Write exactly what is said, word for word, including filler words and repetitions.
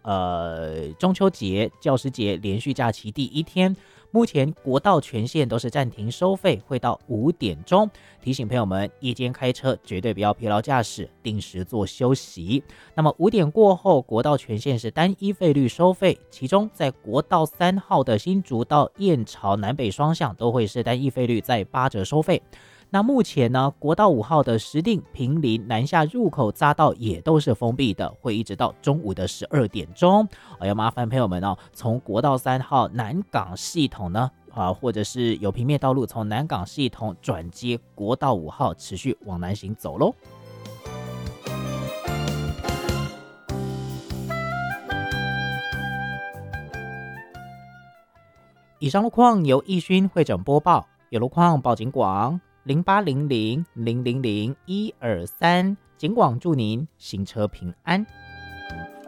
呃中秋节、教师节连续假期第一天，目前国道全线都是暂停收费，会到五点钟。提醒朋友们，夜间开车绝对不要疲劳驾驶，定时做休息。那么五点过后，国道全线是单一费率收费，其中在国道三号的新竹到燕巢南北双向都会是单一费率在八折收费。那目前呢，国道五号的石碇、坪林南下入口匝道也都是封闭的，会一直到中午的十二点钟。哎要麻烦朋友们哦，从国道三号南港系统呢，啊，或者是有平面道路从南港系统转接国道五号，持续往南行走喽。以上路况由易勋会诊播报，有路况报警广零八零零零零零一二三，警广祝您行车平安。